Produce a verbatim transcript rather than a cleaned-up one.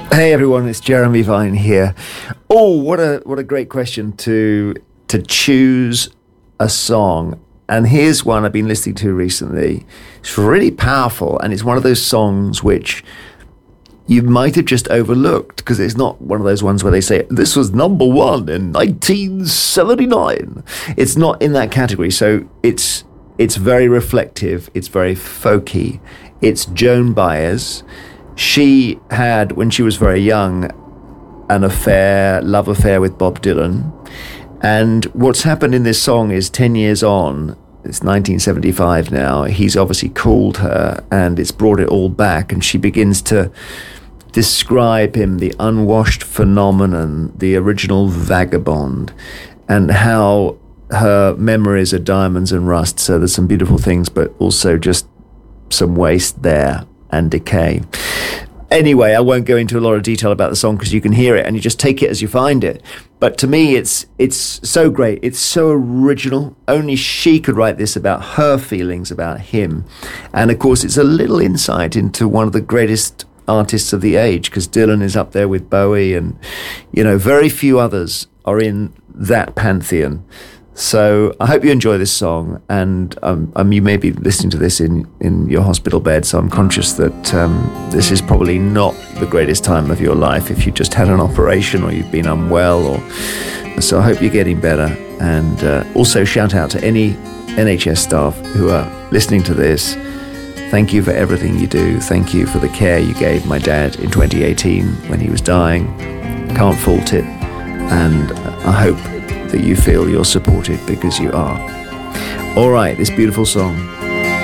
Hey everyone, it's Jeremy Vine here. Oh, what a what a great question to to choose a song. And here's one I've been listening to recently. It's really powerful, and it's one of those songs which you might have just overlooked because it's not one of those ones where they say this was number one in nineteen seventy-nine. It's not in that category. So it's it's very reflective. It's very folky. It's Joan Baez. She had, when she was very young, an affair, love affair with Bob Dylan. And what's happened in this song is ten years on, it's nineteen seventy-five now, he's obviously called her and it's brought it all back. And she begins to describe him, the unwashed phenomenon, the original vagabond, and how her memories are diamonds and rust. So there's some beautiful things, but also just some waste there and decay. Anyway, I won't go into a lot of detail about the song because you can hear it and you just take it as you find it. But to me, it's it's so great. It's so original. Only she could write this about her feelings about him. And of course, it's a little insight into one of the greatest artists of the age, because Dylan is up there with Bowie, and, you know, very few others are in that pantheon. So I hope you enjoy this song, and um, um, you may be listening to this in, in your hospital bed, so I'm conscious that um, this is probably not the greatest time of your life if you just had an operation or you've been unwell. Or so I hope you're getting better, and uh, also shout out to any N H S staff who are listening to this. Thank you for everything you do. Thank you for the care you gave my dad in twenty eighteen when he was dying. Can't fault it, and I hope that you feel you're supported, because you are. All right, this beautiful song.